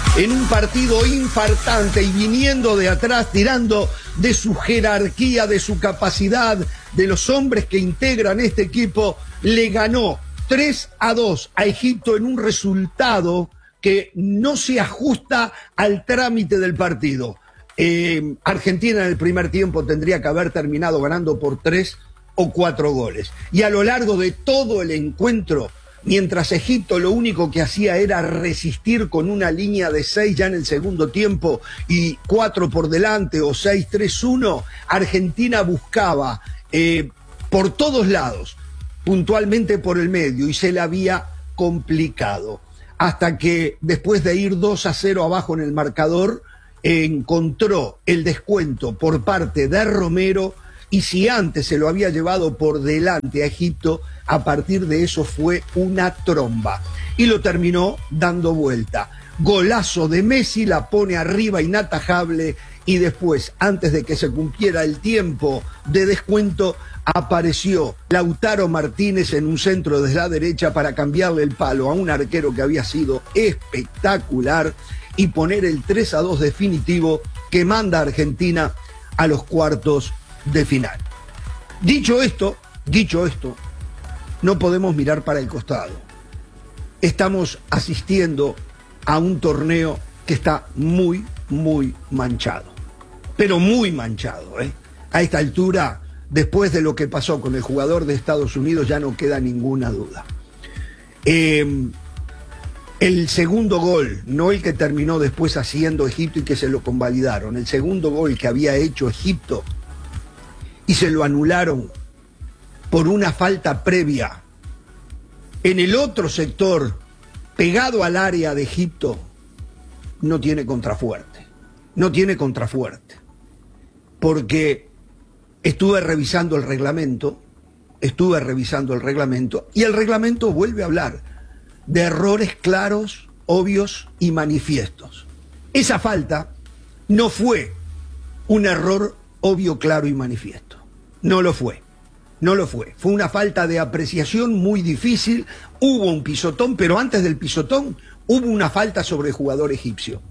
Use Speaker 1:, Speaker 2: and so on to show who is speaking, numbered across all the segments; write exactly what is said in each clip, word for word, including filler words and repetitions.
Speaker 1: en un partido infartante y viniendo de atrás, tirando de su jerarquía, de su capacidad, de los hombres que integran este equipo, le ganó tres a dos a Egipto en un resultado que no se ajusta al trámite del partido. Eh, Argentina en el primer tiempo tendría que haber terminado ganando por tres o cuatro goles. Y a lo largo de todo el encuentro, mientras Egipto lo único que hacía era resistir con una línea de seis ya en el segundo tiempo y cuatro por delante o seis tres uno, Argentina buscaba eh, por todos lados, puntualmente por el medio, y se le había complicado. Hasta que después de ir dos a cero abajo en el marcador, encontró el descuento por parte de Romero, y si antes se lo había llevado por delante a Egipto, a partir de eso fue una tromba. Y lo terminó dando vuelta. Golazo de Messi, la pone arriba inatajable, y después, antes de que se cumpliera el tiempo de descuento, apareció Lautaro Martínez en un centro desde la derecha para cambiarle el palo a un arquero que había sido espectacular y poner el tres a dos definitivo que manda a Argentina a los cuartos de final. Dicho esto, dicho esto, no podemos mirar para el costado. Estamos asistiendo a un torneo que está muy, muy manchado. Pero muy manchado, ¿eh? A esta altura, después de lo que pasó con el jugador de Estados Unidos, ya no queda ninguna duda. Eh, el segundo gol, no el que terminó después haciendo Egipto y que se lo convalidaron, el segundo gol que había hecho Egipto y se lo anularon por una falta previa en el otro sector, pegado al área de Egipto, no tiene contrafuerte. No tiene contrafuerte. Porque estuve revisando el reglamento, estuve revisando el reglamento, y el reglamento vuelve a hablar de errores claros, obvios y manifiestos. Esa falta no fue un error obvio, claro y manifiesto. No lo fue. No lo fue. Fue una falta de apreciación muy difícil. Hubo un pisotón, pero antes del pisotón hubo una falta sobre el jugador egipcio.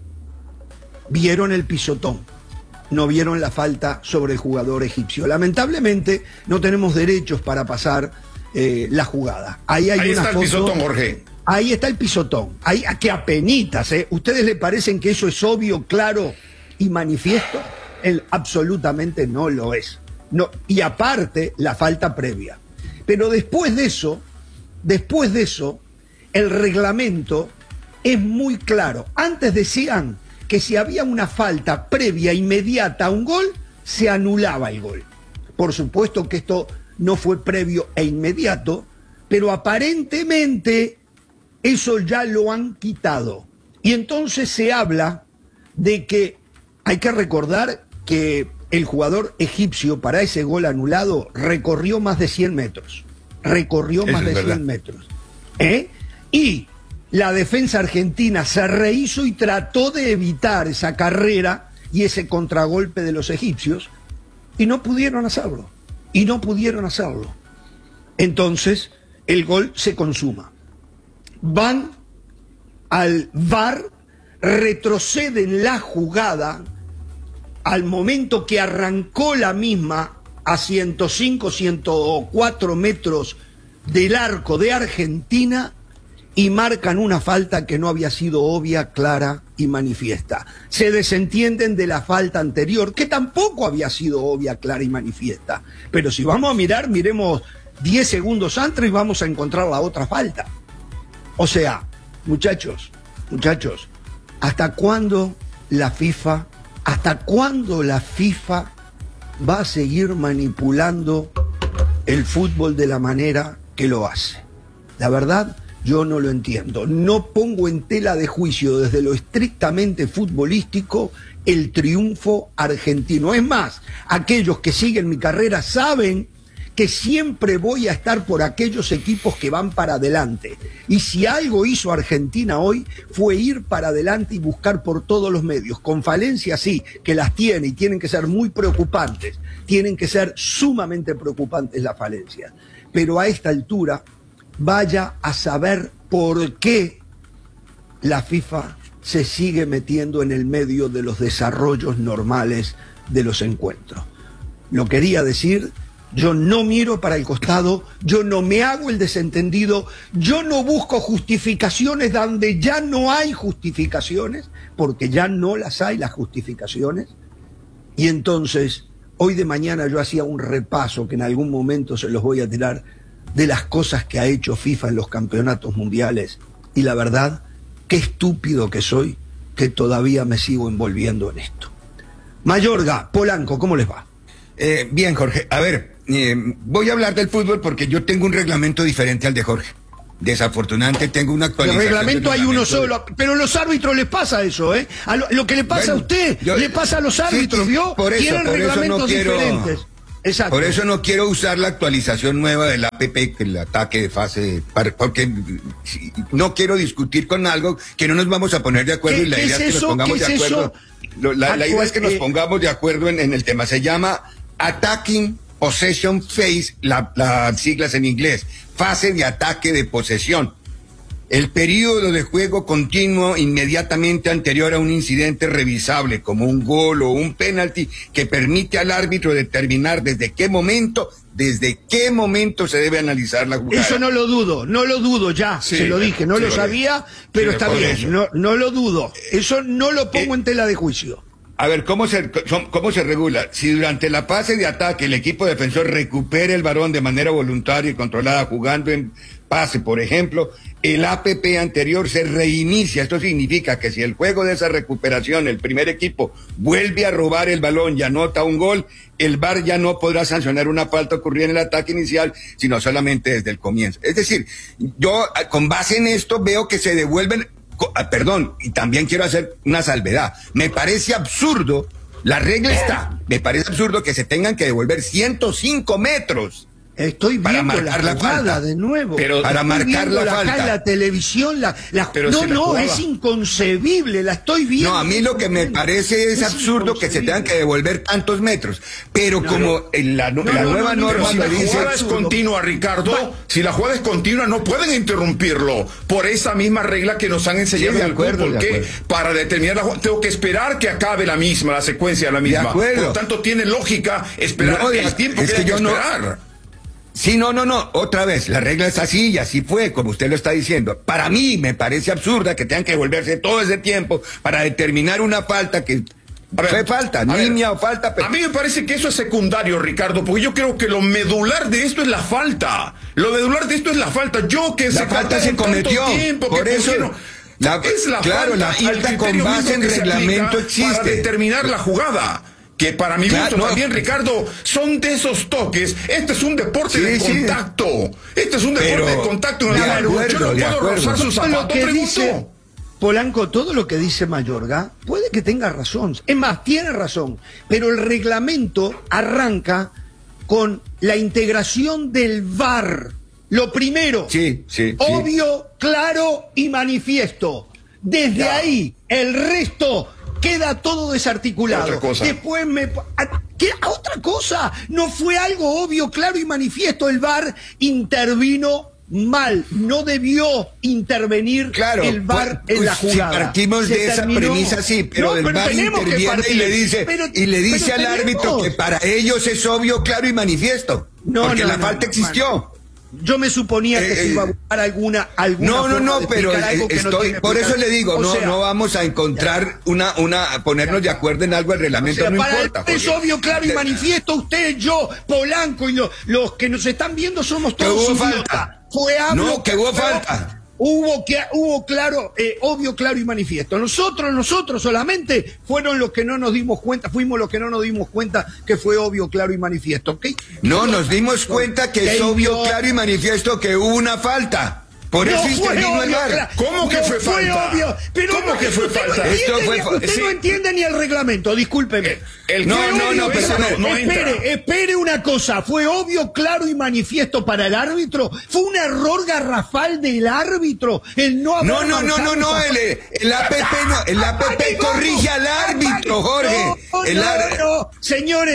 Speaker 1: Vieron el pisotón, no vieron la falta sobre el jugador egipcio. Lamentablemente no tenemos derechos para pasar eh, la jugada. Ahí hay
Speaker 2: Ahí
Speaker 1: una
Speaker 2: está
Speaker 1: foto,
Speaker 2: el pisotón, Jorge.
Speaker 1: Ahí está el pisotón. Ahí, que apenitas, ¿eh? ¿Ustedes le parecen que eso es obvio, claro y manifiesto? Él absolutamente no lo es. No, y aparte, la falta previa. Pero después de eso, después de eso, el reglamento es muy claro. Antes decían que si había una falta previa inmediata a un gol, se anulaba el gol. Por supuesto que esto no fue previo e inmediato, pero aparentemente eso ya lo han quitado. Y entonces se habla de que hay que recordar que el jugador egipcio para ese gol anulado recorrió más de cien metros. Recorrió
Speaker 2: Eso
Speaker 1: más de
Speaker 2: es verdad.
Speaker 1: cien metros. ¿Eh? Y la defensa argentina se rehizo y trató de evitar esa carrera y ese contragolpe de los egipcios, y no pudieron hacerlo. Y no pudieron hacerlo. Entonces, el gol se consuma. Van al V A R, retroceden la jugada al momento que arrancó la misma a ciento cinco, ciento cuatro metros del arco de Argentina, y marcan una falta que no había sido obvia, clara y manifiesta. Se desentienden de la falta anterior, que tampoco había sido obvia, clara y manifiesta. Pero si vamos a mirar, miremos diez segundos antes y vamos a encontrar la otra falta. O sea, muchachos, muchachos, ¿hasta cuándo la FIFA, hasta cuándo la FIFA va a seguir manipulando el fútbol de la manera que lo hace? La verdad, yo no lo entiendo. No pongo en tela de juicio desde lo estrictamente futbolístico el triunfo argentino. Es más, aquellos que siguen mi carrera saben que siempre voy a estar por aquellos equipos que van para adelante. Y si algo hizo Argentina hoy fue ir para adelante y buscar por todos los medios. Con falencias sí, que las tiene y tienen que ser muy preocupantes. Tienen que ser sumamente preocupantes las falencias. Pero a esta altura, vaya a saber por qué la FIFA se sigue metiendo en el medio de los desarrollos normales de los encuentros. Lo quería decir, yo no miro para el costado, yo no me hago el desentendido, yo no busco justificaciones donde ya no hay justificaciones, porque ya no las hay las justificaciones. Y entonces, hoy de mañana yo hacía un repaso, que en algún momento se los voy a tirar, de las cosas que ha hecho FIFA en los campeonatos mundiales. Y la verdad, qué estúpido que soy, que todavía me sigo envolviendo en esto. Mayorga, Polanco, ¿cómo les va?
Speaker 2: Eh, bien, Jorge. A ver, eh, voy a hablar del fútbol porque yo tengo un reglamento diferente al de Jorge. Desafortunadamente tengo una actualización.
Speaker 1: El reglamento hay uno solo, pero a los árbitros les pasa eso, ¿eh? A lo, lo que le pasa bueno, a usted, yo, le pasa a los árbitros, sí, ¿vio?
Speaker 2: Por eso,
Speaker 1: Tienen
Speaker 2: por
Speaker 1: reglamentos
Speaker 2: eso no quiero,
Speaker 1: diferentes. Exacto.
Speaker 2: Por eso no quiero usar la actualización nueva del A P P, que el ataque de fase, porque no quiero discutir con algo que no nos vamos a poner de acuerdo, y la idea es, es que nos pongamos de acuerdo. Lo, la, la idea es que nos pongamos de acuerdo en, en el tema. Se llama Attacking Possession Phase, las la siglas en inglés, fase de ataque de posesión. El periodo de juego continuo inmediatamente anterior a un incidente revisable, como un gol o un penalti, que permite al árbitro determinar desde qué momento, desde qué momento se debe analizar la jugada.
Speaker 1: Eso no lo dudo, no lo dudo, ya, sí, se lo dije, no sí, lo sabía, pero sí, está bien, no, no lo dudo. Eso no lo pongo eh, en tela de juicio.
Speaker 2: A ver, ¿cómo se, ¿cómo se regula? Si durante la fase de ataque el equipo defensor recupera el balón de manera voluntaria y controlada jugando en pase, por ejemplo, el A P P anterior se reinicia. Esto significa que si el juego de esa recuperación, el primer equipo vuelve a robar el balón y anota un gol, el V A R ya no podrá sancionar una falta ocurrida en el ataque inicial, sino solamente desde el comienzo. Es decir, yo con base en esto veo que se devuelven... Perdón, y también quiero hacer una salvedad. Me parece absurdo, la regla está, me parece absurdo que se tengan que devolver ciento cinco metros.
Speaker 1: Estoy viendo para marcar la, la falta de nuevo.
Speaker 2: Pero para marcar la, la falta.
Speaker 1: Acá en la televisión, la, la, no, no, la es inconcebible, la estoy viendo.
Speaker 2: No, a mí lo que me parece es, es absurdo que se tengan que devolver tantos metros. Pero no, como no. En la, no, la no, nueva no, norma
Speaker 3: si
Speaker 2: lo
Speaker 3: la
Speaker 2: dice.
Speaker 3: Si la jugada es continua, Ricardo, Va. si la jugada es continua, no pueden interrumpirlo. Por esa misma regla que nos han enseñado
Speaker 2: sí, de acuerdo,
Speaker 3: en el fútbol,
Speaker 2: de
Speaker 3: que para determinar la jugada, tengo que esperar que acabe la misma, la secuencia la misma.
Speaker 2: Por
Speaker 3: lo tanto, tiene lógica esperar
Speaker 2: no,
Speaker 3: el tiempo
Speaker 2: es
Speaker 3: que,
Speaker 2: que
Speaker 3: hay que
Speaker 2: yo
Speaker 3: esperar.
Speaker 2: No... Sí, no, no, no, otra vez, la regla es así y así fue, como usted lo está diciendo. Para mí me parece absurda que tengan que devolverse todo ese tiempo para determinar una falta que a ver, fue falta, niña o falta. Pero...
Speaker 3: A mí me parece que eso es secundario, Ricardo, porque yo creo que lo medular de esto es la falta. Lo medular de esto es la falta. Yo que
Speaker 2: la
Speaker 3: se
Speaker 2: falta se cometió,
Speaker 3: tiempo
Speaker 2: por
Speaker 3: que
Speaker 2: eso...
Speaker 3: pusieron,
Speaker 2: la,
Speaker 3: es la
Speaker 2: claro,
Speaker 3: falta,
Speaker 2: la falta con base en reglamento existe.
Speaker 3: Para determinar la jugada. Que para mi gusto claro, no. también, Ricardo, son de esos toques. Este es un deporte sí, de sí. contacto. Este es un deporte Pero, de contacto en el
Speaker 2: de acuerdo,
Speaker 3: Yo no
Speaker 2: de
Speaker 3: puedo
Speaker 2: acuerdo.
Speaker 3: rozar sus zapatos,
Speaker 1: dice, Polanco, todo lo que dice Mayorga, puede que tenga razón. Es más, tiene razón. Pero el reglamento arranca con la integración del V A R. Lo primero,
Speaker 2: sí, sí,
Speaker 1: obvio, sí. claro y manifiesto. Desde ya. ahí, el resto... queda todo desarticulado.
Speaker 3: Otra cosa.
Speaker 1: Después me... ¿Qué? ¿Otra cosa? No fue algo obvio, claro y manifiesto. El V A R intervino mal. No debió intervenir
Speaker 2: claro,
Speaker 1: el V A R pues, en la jugada.
Speaker 2: Si partimos Se de esa terminó. premisa, sí, pero no, el V A R interviene y le dice, pero, y le dice al tenemos. árbitro que para ellos es obvio, claro y manifiesto. No, porque no, la no, falta no, existió. Man.
Speaker 1: Yo me suponía que eh, se iba a buscar alguna, alguna
Speaker 2: no, no, no, pero estoy, no por eso le digo,
Speaker 1: o
Speaker 2: no,
Speaker 1: sea,
Speaker 2: no vamos a encontrar ya, una, una, ponernos de acuerdo en algo, el reglamento o sea, no
Speaker 1: para
Speaker 2: importa.
Speaker 1: Es obvio, claro y manifiesto, usted, yo, Polanco y lo, los que nos están viendo somos todos
Speaker 2: hubo falta.
Speaker 1: Fue hablo,
Speaker 2: no, que hubo falta.
Speaker 1: Hubo, que, hubo claro, eh, obvio, claro y manifiesto. Nosotros, nosotros solamente fueron los que no nos dimos cuenta, fuimos los que no nos dimos cuenta que fue obvio, claro y manifiesto, ¿ok?
Speaker 2: No, nos dimos cuenta que es obvio, claro y manifiesto que hubo una falta. Por
Speaker 1: no
Speaker 2: eso intervino el V A R.
Speaker 3: ¿Cómo que
Speaker 1: no
Speaker 3: fue,
Speaker 1: fue
Speaker 3: falta?
Speaker 1: Obvio, pero
Speaker 3: ¿Cómo
Speaker 1: no,
Speaker 3: que fue
Speaker 1: usted
Speaker 3: falta?
Speaker 1: No
Speaker 2: Esto fue
Speaker 1: ni, usted
Speaker 2: sí.
Speaker 1: no entiende ni el reglamento, discúlpeme.
Speaker 3: El, el
Speaker 2: no, no, no, pero
Speaker 1: no,
Speaker 3: no
Speaker 1: espere,
Speaker 3: entra.
Speaker 1: espere una cosa. Fue obvio, claro y manifiesto para el árbitro. Fue un error garrafal del árbitro. El no
Speaker 2: No, no, no, no, no, el, el A P P no, el A P P corrige al árbitro, Jorge.
Speaker 1: No,
Speaker 2: el
Speaker 1: no, no, señores.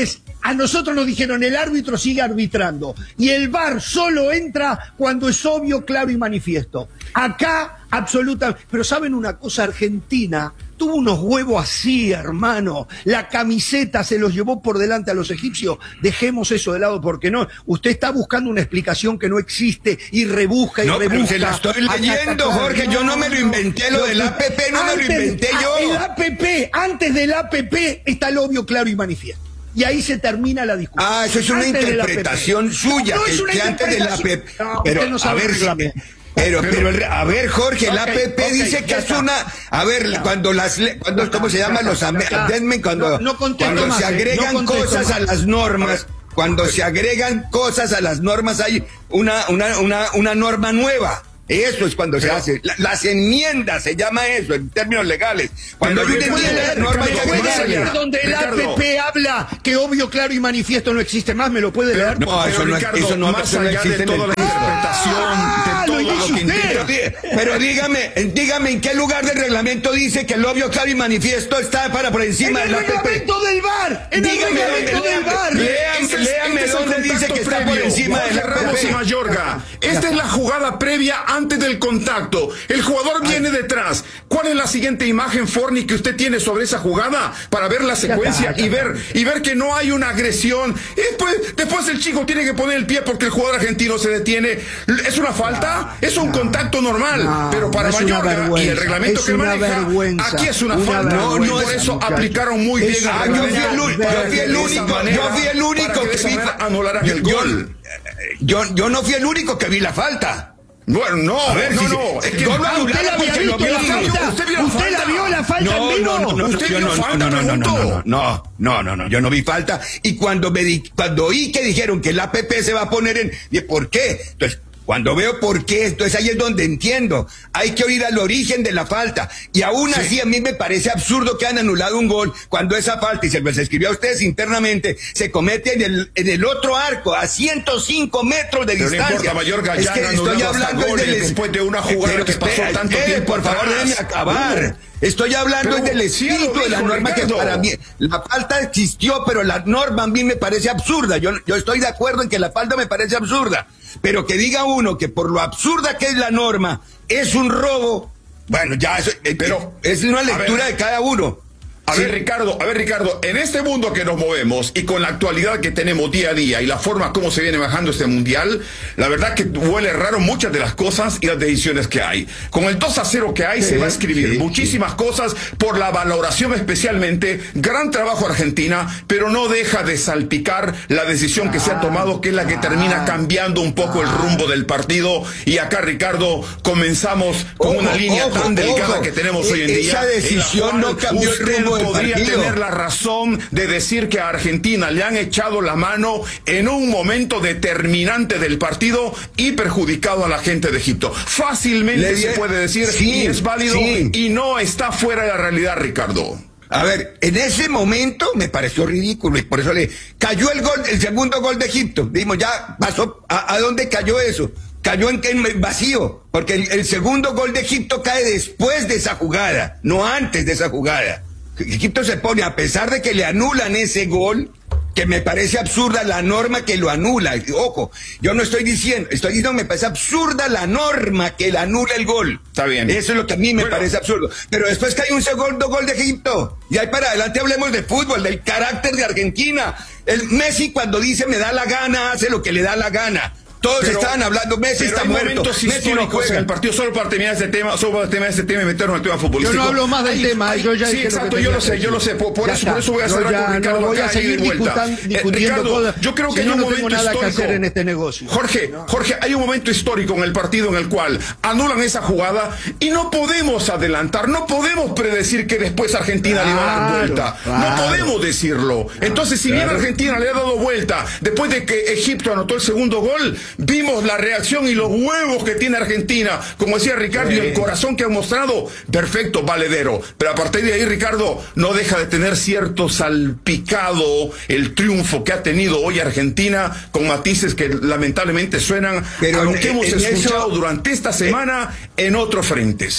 Speaker 1: A nosotros nos dijeron, el árbitro sigue arbitrando y el V A R solo entra cuando es obvio, claro y manifiesto. Acá, absoluta. Pero ¿saben una cosa? Argentina tuvo unos huevos así, hermano. La camiseta se los llevó por delante a los egipcios. Dejemos eso de lado porque no. Usted está buscando una explicación que no existe y rebusca y
Speaker 2: no,
Speaker 1: rebusca.
Speaker 2: Pero se la estoy leyendo, Jorge. Yo no me lo inventé, lo del A P P no me lo inventé yo.
Speaker 1: El A P P, antes del A P P está el obvio, claro y manifiesto. Y ahí se termina la discusión.
Speaker 2: Ah, eso es una
Speaker 1: antes
Speaker 2: interpretación suya.
Speaker 1: No, no es una
Speaker 2: que antes del A P P.
Speaker 1: No,
Speaker 2: pero,
Speaker 1: no
Speaker 2: a ver, si, pero, pero, pero, a ver, Jorge, el okay, A P P okay, dice que es una. A ver, no, cuando las. Cuando, ¿Cómo se llaman los amendments? Cuando, no, no cuando más, se agregan no cosas más. a las normas. Cuando se agregan cosas a las normas, hay una, una, una, una norma nueva. Eso es cuando pero, se hace. La, las enmiendas se llama eso en términos legales. Cuando hay una enmienda, norma
Speaker 1: leer donde el A P P habla que obvio, claro y manifiesto no existe más, ¿me lo puede leer?
Speaker 2: No, no eso, no, Ricardo, eso no
Speaker 3: más allá de toda la interpretación,
Speaker 1: ah,
Speaker 3: de todo
Speaker 1: lo,
Speaker 3: lo que
Speaker 2: pero, pero dígame, dígame en qué lugar del reglamento dice que el obvio, claro y manifiesto está para por encima del A P P.
Speaker 1: En el reglamento del V A R. En el reglamento del V A R.
Speaker 2: Léame dónde dice que está por encima del A P P.
Speaker 3: Mayorga. Esta es la jugada previa antes del contacto. El jugador Ay. viene detrás. ¿Cuál es la siguiente imagen, Forni, que usted tiene sobre esa jugada para ver la secuencia está, y ver y ver que no hay una agresión? Y después, después el chico tiene que poner el pie porque el jugador argentino se detiene. ¿Es una falta? No, es un no, contacto normal. No, pero para no Mayorga y el reglamento es que maneja, vergüenza, aquí es una, una falta. No, no, por eso muchacho. aplicaron muy bien
Speaker 2: ah, el reglamento. Yo fui el único, yo fui el único que, que vi
Speaker 3: anularan el gol.
Speaker 2: Yo, yo no fui el único que vi la falta.
Speaker 3: Bueno, no, a ver, no, si no,
Speaker 1: es que no, no, usted la había visto la falta. ¿Usted, vio ¿Usted la vio la falta
Speaker 2: no,
Speaker 1: en vivo?
Speaker 2: No, no,
Speaker 3: ¿Usted
Speaker 2: yo
Speaker 3: vio
Speaker 2: no,
Speaker 3: falta?
Speaker 2: No, no, no, no, no, no, no, no, yo no vi falta. Y cuando me di, cuando oí que dijeron que el A P P se va a poner en, dije, ¿por qué? Entonces, cuando veo por qué, entonces ahí es donde entiendo. Hay que oír al origen de la falta. Y aún sí. así a mí me parece absurdo que han anulado un gol cuando esa falta, y se les escribió a ustedes internamente, se comete en el, en el otro arco, a ciento cinco metros de
Speaker 3: pero
Speaker 2: distancia.
Speaker 3: No importa, Mayorga,
Speaker 2: es
Speaker 3: ya
Speaker 2: que estoy hablando
Speaker 3: goles
Speaker 2: del...
Speaker 3: después de una jugada pero, que pasó
Speaker 2: espera,
Speaker 3: tanto
Speaker 2: espera,
Speaker 3: tiempo
Speaker 2: por favor, déjenme acabar. Uh. Estoy hablando pero, del espíritu sí de la norma, Ricardo. Que para mí, la falta existió, pero la norma a mí me parece absurda. Yo, yo estoy de acuerdo en que la falta me parece absurda. Pero que diga uno que por lo absurda que es la norma, es un robo, bueno, ya eso, pero es una lectura de cada uno.
Speaker 3: A sí. ver, Ricardo, a ver, Ricardo, en este mundo que nos movemos y con la actualidad que tenemos día a día y la forma como se viene bajando este mundial, la verdad que huele raro muchas de las cosas y las decisiones que hay. Con el dos a cero que hay sí, se va a escribir sí, muchísimas sí. cosas por la valoración especialmente, gran trabajo Argentina, pero no deja de salpicar la decisión que se ha tomado, que es la que termina cambiando un poco el rumbo del partido. Y acá, Ricardo, comenzamos con ojo, una línea ojo, tan delicada ojo. que tenemos hoy en día.
Speaker 2: Esa decisión no cambió el rumbo.
Speaker 3: Podría
Speaker 2: partido.
Speaker 3: tener la razón de decir que a Argentina le han echado la mano en un momento determinante del partido y perjudicado a la gente de Egipto. Fácilmente le, se puede decir sí, y es válido sí. y no está fuera de la realidad, Ricardo.
Speaker 2: A ver, en ese momento me pareció ridículo y por eso le cayó el gol, el segundo gol de Egipto. Dijimos, ya pasó, ¿a, a dónde cayó eso? Cayó en, en vacío, porque el, el segundo gol de Egipto cae después de esa jugada, no antes de esa jugada. Egipto se pone, a pesar de que le anulan ese gol, que me parece absurda la norma que lo anula. Ojo, yo no estoy diciendo, estoy diciendo que me parece absurda la norma que le anula el gol.
Speaker 3: Está bien.
Speaker 2: Eso es lo que a mí me bueno. parece absurdo. Pero después cae un segundo gol de Egipto. Y ahí para adelante hablemos de fútbol, del carácter de Argentina. El Messi cuando dice me da la gana, hace lo que le da la gana. Todos pero, estaban hablando, Messi está muerto, Messi no juega.
Speaker 3: En el partido, solo para terminar este tema, solo para terminar este tema y meternos en el tema futbolístico.
Speaker 1: Yo no hablo más del
Speaker 3: ay,
Speaker 1: tema,
Speaker 3: ay,
Speaker 1: yo ya
Speaker 3: sí, exacto, yo lo sé, yo lo sé, por, por, eso, por eso voy a cerrar
Speaker 1: ya,
Speaker 3: con Ricardo
Speaker 1: no voy a seguir
Speaker 3: disputa.
Speaker 1: discutiendo
Speaker 3: eh, Ricardo,
Speaker 1: cosas.
Speaker 3: Yo creo que
Speaker 1: si
Speaker 3: hay
Speaker 1: no,
Speaker 3: un
Speaker 1: no
Speaker 3: momento
Speaker 1: tengo nada
Speaker 3: histórico.
Speaker 1: que hacer en este negocio.
Speaker 3: Jorge,
Speaker 1: no.
Speaker 3: Jorge, hay un momento histórico en el partido en el cual anulan esa jugada y no podemos adelantar, no podemos predecir que después Argentina claro, le va a dar vuelta. Claro. No podemos decirlo. Entonces, si claro. bien Argentina le ha dado vuelta, después de que Egipto anotó el segundo gol, vimos la reacción y los huevos que tiene Argentina, como decía Ricardo, sí. y el corazón que ha mostrado, perfecto, valedero. Pero a partir de ahí, Ricardo, no deja de tener cierto salpicado el triunfo que ha tenido hoy Argentina, con matices que lamentablemente suenan Pero a lo que en, hemos en escuchado eso... durante esta semana en otros frentes.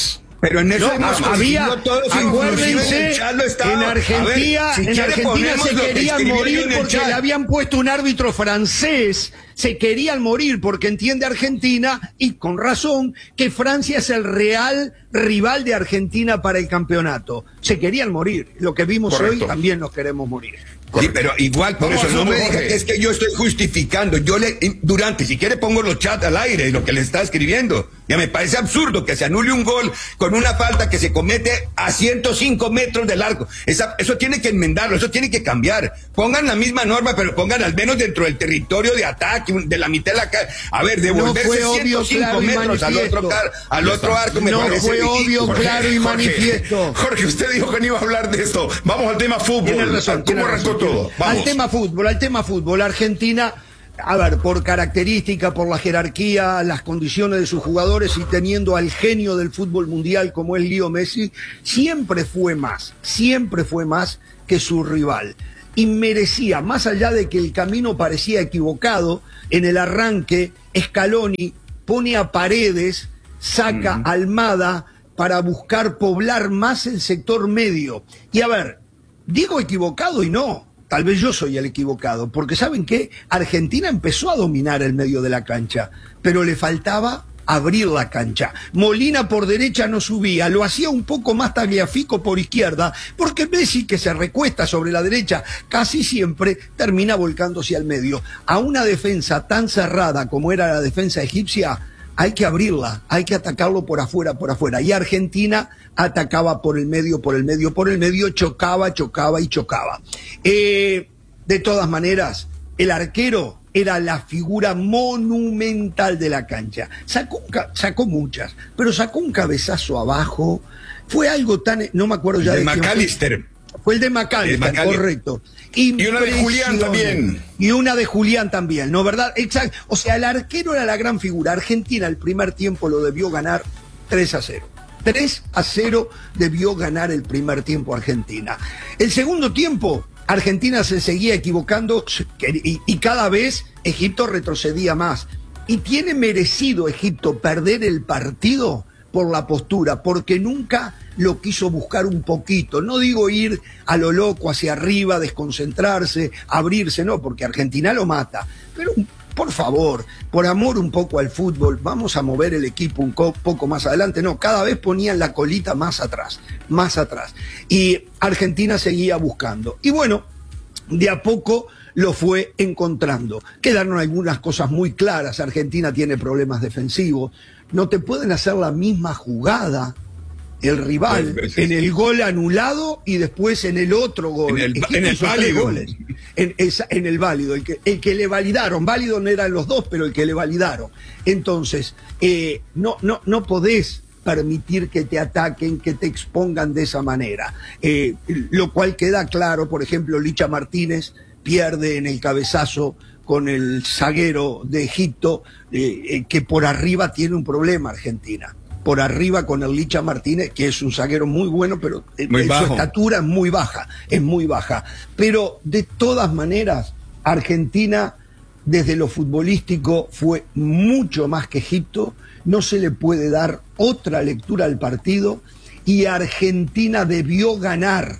Speaker 2: Pero en eso
Speaker 1: no, había,
Speaker 2: todos,
Speaker 1: acuérdense, en Argentina, ver, si en Argentina se querían morir porque le habían puesto un árbitro francés, se querían morir porque entiende Argentina, y con razón, que Francia es el real rival de Argentina para el campeonato. Se querían morir. Lo que vimos Correcto. Hoy también nos queremos morir.
Speaker 2: Sí, pero igual, por eso no me diga que es que yo estoy justificando. Yo le, Durante, si quiere pongo los chats al aire, lo que le está escribiendo. Ya me parece absurdo que se anule un gol con una falta que se comete a ciento cinco metros del arco. Esa, eso tiene que enmendarlo, eso tiene que cambiar. Pongan la misma norma, pero pongan al menos dentro del territorio de ataque, de la mitad de la calle. A ver, devolverse no ciento cinco claro metros al otro, car al otro arco me
Speaker 1: no
Speaker 2: parece
Speaker 1: fue obvio,
Speaker 3: Jorge,
Speaker 1: claro y
Speaker 3: Jorge,
Speaker 1: manifiesto.
Speaker 3: Jorge, usted dijo que no iba a hablar de esto. Vamos al tema fútbol.
Speaker 1: Tiene razón,
Speaker 3: ¿Cómo arrancó todo? Vamos.
Speaker 1: Al tema fútbol, al tema fútbol. Argentina, a ver, por característica, por la jerarquía, las condiciones de sus jugadores y teniendo al genio del fútbol mundial como es Leo Messi, siempre fue más, siempre fue más que su rival. Y merecía, más allá de que el camino parecía equivocado, en el arranque, Scaloni pone a Paredes, saca uh-huh. a Almada para buscar poblar más el sector medio. Y a ver, digo equivocado y no. Tal vez yo soy el equivocado, porque ¿saben qué? Argentina empezó a dominar el medio de la cancha, pero le faltaba abrir la cancha. Molina por derecha no subía, lo hacía un poco más Tagliafico por izquierda, porque Messi, que se recuesta sobre la derecha, casi siempre termina volcándose al medio. A una defensa tan cerrada como era la defensa egipcia, hay que abrirla, hay que atacarlo por afuera, por afuera. Y Argentina atacaba por el medio, por el medio, por el medio, chocaba, chocaba y chocaba. Eh, de todas maneras, el arquero era la figura monumental de la cancha. Sacó, un, sacó muchas, pero sacó un cabezazo abajo. Fue algo tan... No me acuerdo ya de,
Speaker 2: de McAllister.
Speaker 1: Fue el de McAllister, correcto.
Speaker 3: Y una de Julián también.
Speaker 1: Y una de Julián también, ¿no? ¿Verdad? Exacto. O sea, el arquero era la gran figura. Argentina el primer tiempo lo debió ganar tres a cero. tres a cero debió ganar el primer tiempo Argentina. El segundo tiempo, Argentina se seguía equivocando y, y cada vez Egipto retrocedía más. Y tiene merecido Egipto perder el partido por la postura, porque nunca lo quiso buscar un poquito. No digo ir a lo loco hacia arriba, desconcentrarse, abrirse, no, porque Argentina lo mata. Pero por favor, por amor un poco al fútbol, vamos a mover el equipo un poco más adelante. No, cada vez ponían la colita más atrás, más atrás. Y Argentina seguía buscando. Y bueno, de a poco lo fue encontrando. Quedaron algunas cosas muy claras. Argentina tiene problemas defensivos. No te pueden hacer la misma jugada el rival sí, sí. en el gol anulado y después en el otro gol.
Speaker 2: En el, en el válido.
Speaker 1: En, esa, en el válido, el que, el que le validaron. Válido no eran los dos, pero el que le validaron. Entonces, eh, no, no, no podés permitir que te ataquen, que te expongan de esa manera. Eh, lo cual queda claro, por ejemplo, Licha Martínez pierde en el cabezazo con el zaguero de Egipto, eh, eh, que por arriba tiene un problema Argentina. Por arriba con el Licha Martínez, que es un zaguero muy bueno, pero
Speaker 2: muy
Speaker 1: su
Speaker 2: bajo.
Speaker 1: estatura es muy baja, es muy baja. Pero de todas maneras, Argentina, desde lo futbolístico, fue mucho más que Egipto. No se le puede dar otra lectura al partido, y Argentina debió ganar,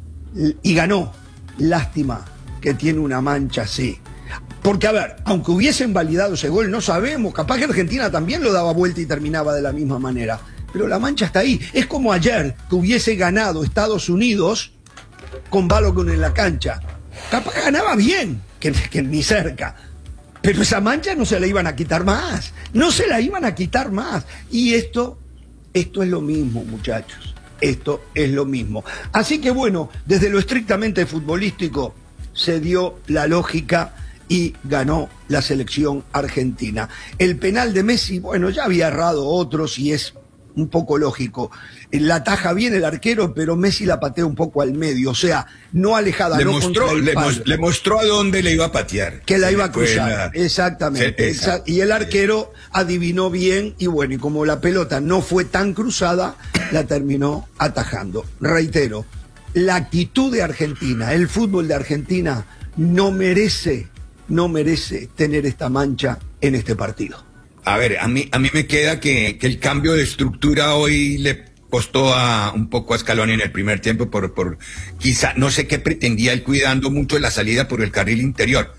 Speaker 1: y ganó. Lástima que tiene una mancha así. Porque, a ver, aunque hubiesen validado ese gol, no sabemos, capaz que Argentina también lo daba vuelta y terminaba de la misma manera. Pero la mancha está ahí. Es como ayer, que hubiese ganado Estados Unidos con Balogun en la cancha. Capaz ganaba bien, que, que ni cerca. Pero esa mancha no se la iban a quitar más. No se la iban a quitar más. Y esto, esto es lo mismo, muchachos. Esto es lo mismo. Así que bueno, desde lo estrictamente futbolístico, se dio la lógica y ganó la selección argentina. El penal de Messi, bueno, ya había errado otros y es un poco lógico. La ataja bien el arquero, pero Messi la patea un poco al medio, o sea, no alejada.
Speaker 2: Le,
Speaker 1: no
Speaker 2: mostró, le, mos, le mostró a dónde le iba a patear.
Speaker 1: Que la iba a cruzar, la... exactamente.
Speaker 2: Sí, esa.
Speaker 1: Y el arquero adivinó bien y bueno, y como la pelota no fue tan cruzada, la terminó atajando. Reitero, la actitud de Argentina, el fútbol de Argentina no merece, no merece tener esta mancha en este partido.
Speaker 2: A ver, a mí, a mí me queda que, que el cambio de estructura hoy le costó a, un poco a Scaloni en el primer tiempo por, por quizá, no sé qué pretendía él, cuidando mucho la salida por el carril interior.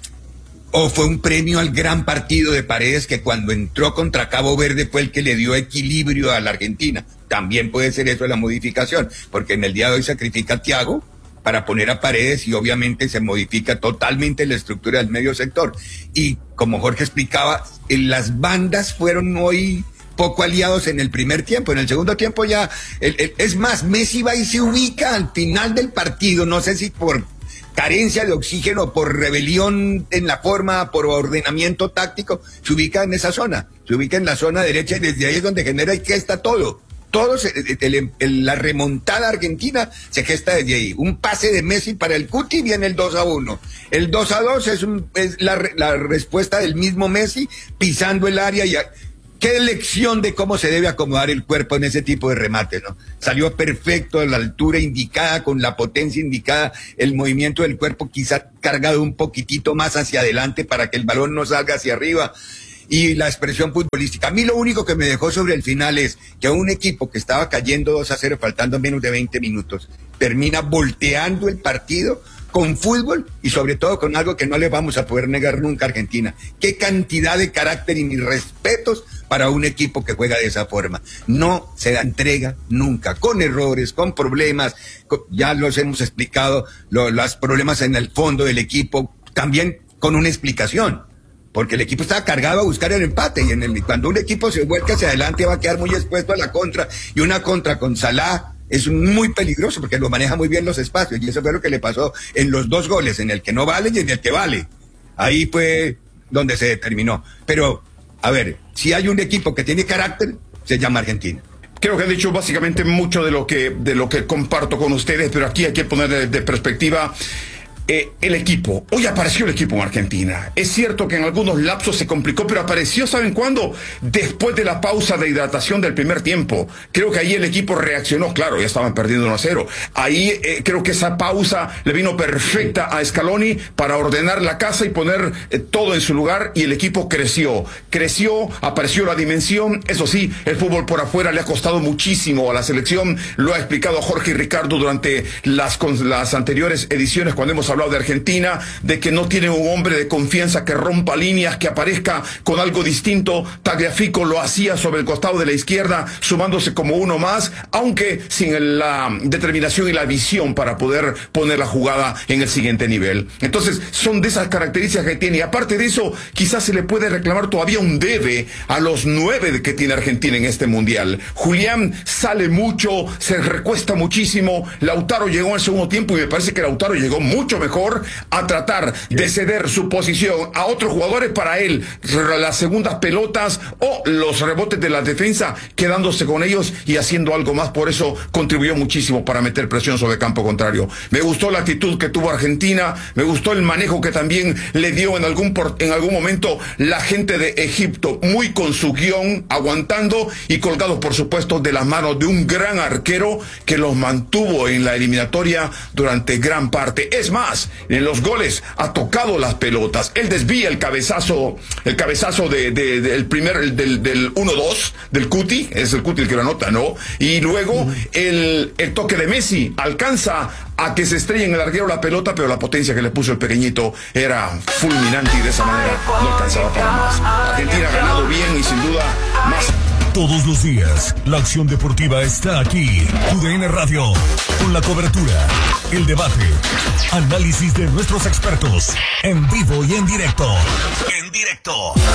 Speaker 2: O fue un premio al gran partido de Paredes, que cuando entró contra Cabo Verde fue el que le dio equilibrio a la Argentina. También puede ser eso la modificación, porque en el día de hoy sacrifica a Thiago para poner a Paredes y obviamente se modifica totalmente la estructura del medio sector. Y como Jorge explicaba, las bandas fueron hoy poco aliados en el primer tiempo. En el segundo tiempo ya, el, el, es más, Messi va y se ubica al final del partido, no sé si por carencia de oxígeno, por rebelión en la forma, por ordenamiento táctico, se ubica en esa zona, se ubica en la zona derecha y desde ahí es donde genera y gesta todo. Todo se, el, el, la remontada argentina se gesta desde ahí. Un pase de Messi para el Cuti, viene el dos a uno. El dos a dos es, un, es la, la respuesta del mismo Messi pisando el área y... A, qué lección de cómo se debe acomodar el cuerpo en ese tipo de remate, ¿no? Salió perfecto a la altura indicada, con la potencia indicada, el movimiento del cuerpo quizá cargado un poquitito más hacia adelante para que el balón no salga hacia arriba. Y la expresión futbolística. A mí lo único que me dejó sobre el final es que a un equipo que estaba cayendo dos a cero, faltando menos de veinte minutos, termina volteando el partido con fútbol y sobre todo con algo que no le vamos a poder negar nunca a Argentina. Qué cantidad de carácter y mis respetos para un equipo que juega de esa forma. No se da entrega nunca, con errores, con problemas, con, ya los hemos explicado, lo, los problemas en el fondo del equipo, también con una explicación. Porque el equipo estaba cargado a buscar el empate y en el, cuando un equipo se vuelca hacia adelante va a quedar muy expuesto a la contra, y una contra con Salah es muy peligroso porque lo maneja muy bien los espacios, y eso fue lo que le pasó en los dos goles, en el que no vale y en el que vale. Ahí fue donde se determinó. Pero, a ver, si hay un equipo que tiene carácter, se llama Argentina.
Speaker 3: Creo que han dicho básicamente mucho de lo que, de lo que comparto con ustedes, pero aquí hay que poner de, de perspectiva Eh, el equipo. Hoy apareció el equipo en Argentina. Es cierto que en algunos lapsos se complicó, pero apareció, ¿saben cuándo? Después de la pausa de hidratación del primer tiempo. Creo que ahí el equipo reaccionó. Claro, ya estaban perdiendo uno a cero. Ahí eh, creo que esa pausa le vino perfecta a Scaloni para ordenar la casa y poner eh, todo en su lugar, y el equipo creció. Creció, apareció la dimensión. Eso sí, el fútbol por afuera le ha costado muchísimo a la selección. Lo ha explicado Jorge y Ricardo durante las, las anteriores ediciones cuando hemos hablado de Argentina, de que no tiene un hombre de confianza que rompa líneas, que aparezca con algo distinto. Tagliafico lo hacía sobre el costado de la izquierda, sumándose como uno más, aunque sin la determinación y la visión para poder poner la jugada en el siguiente nivel. Entonces, son de esas características que tiene. Y aparte de eso, quizás se le puede reclamar todavía un debe a los nueve que tiene Argentina en este mundial. Julián sale mucho, se recuesta muchísimo. Lautaro llegó al segundo tiempo y me parece que Lautaro llegó mucho mejor a tratar de ceder su posición a otros jugadores para él, las segundas pelotas o los rebotes de la defensa, quedándose con ellos y haciendo algo más. Por eso contribuyó muchísimo para meter presión sobre el campo contrario. Me gustó la actitud que tuvo Argentina, me gustó el manejo que también le dio en algún, en algún momento la gente de Egipto, muy con su guión, aguantando y colgados por supuesto de las manos de un gran arquero que los mantuvo en la eliminatoria durante gran parte. Es más, en los goles ha tocado las pelotas. Él desvía el cabezazo, el cabezazo de, de, de el primer, el del, del uno dos, del Cuti, es el Cuti el que lo anota, ¿no? Y luego el, el toque de Messi alcanza a que se estrelle en el larguero la pelota, pero la potencia que le puso el pequeñito era fulminante y de esa manera no alcanzaba para más. Argentina ha ganado bien y sin duda más.
Speaker 4: Todos los días, la acción deportiva está aquí. U D N Radio, con la cobertura, el debate, análisis de nuestros expertos, en vivo y en directo. En directo.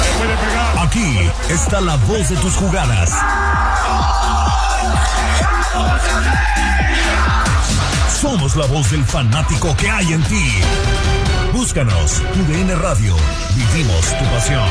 Speaker 4: Aquí está la voz de tus jugadas. Somos la voz del fanático que hay en ti. Búscanos, U D N Radio. Vivimos tu pasión.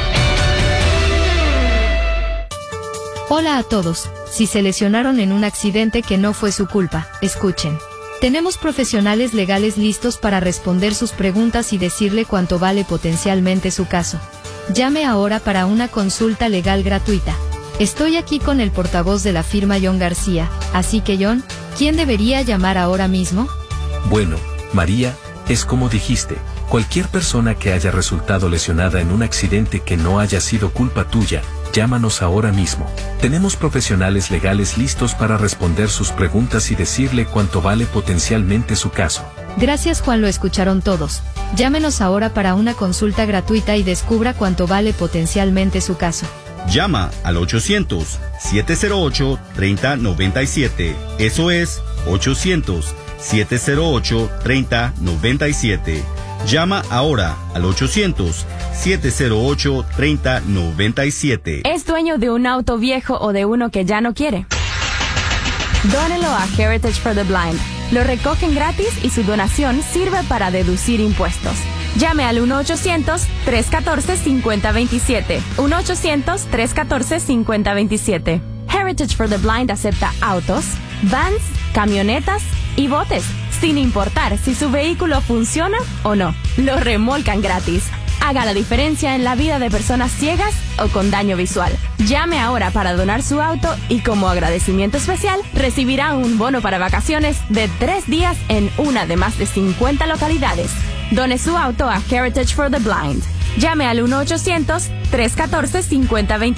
Speaker 5: Hola a todos. Si se lesionaron en un accidente que no fue su culpa, escuchen. Tenemos profesionales legales listos para responder sus preguntas y decirle cuánto vale potencialmente su caso. Llame ahora para una consulta legal gratuita. Estoy aquí con el portavoz de la firma John García, así que John, ¿quién debería llamar ahora mismo?
Speaker 6: Bueno, María, es como dijiste, cualquier persona que haya resultado lesionada en un accidente que no haya sido culpa tuya, Llámanos ahora mismo. Tenemos profesionales legales listos para responder sus preguntas y decirle cuánto vale potencialmente su caso.
Speaker 5: Gracias, Juan, lo escucharon todos. Llámenos ahora para una consulta gratuita y descubra cuánto vale potencialmente su caso.
Speaker 7: Llama al ochocientos, siete cero ocho, tres cero nueve siete. Eso es ochocientos, siete cero ocho, tres cero nueve siete. Llama ahora al ochocientos, siete cero ocho, tres cero nueve siete.
Speaker 8: ¿Es dueño de un auto viejo o de uno que ya no quiere? Dónelo a Heritage for the Blind. Lo recogen gratis y su donación sirve para deducir impuestos. Llame al uno ochocientos, tres uno cuatro, cinco cero dos siete. uno ochocientos, tres uno cuatro, cinco cero dos siete. Heritage for the Blind acepta autos, vans, camionetas y botes, sin importar si su vehículo funciona o no. Lo remolcan gratis. Haga la diferencia en la vida de personas ciegas o con daño visual. Llame ahora para donar su auto y como agradecimiento especial recibirá un bono para vacaciones de tres días en una de más de cincuenta localidades. Done su auto a Heritage for the Blind. Llame al uno ochocientos, tres uno cuatro, cinco cero dos siete.